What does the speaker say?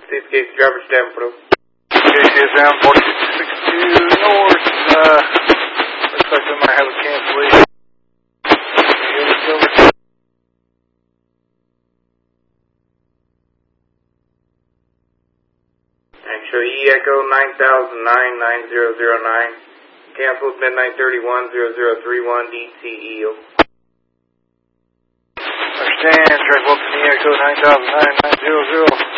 Seascape driver Stavin Pro. KCSM 4662 north. Looks like we might have a cancellation. Actually, E-Echo 9009-9009. Canceled midnight 31-0031 DTE. Understand, track Wilson E-Echo 9009-900.